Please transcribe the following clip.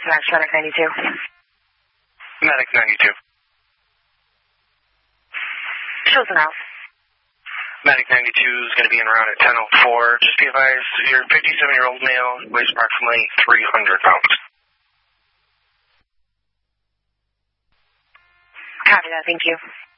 dispatch, Medic 92. Medic 92. Shows an out. Medic 92 is going to be in route at 10:04. Just be advised, your 57-year-old male weighs approximately 300 pounds. Copy that, thank you.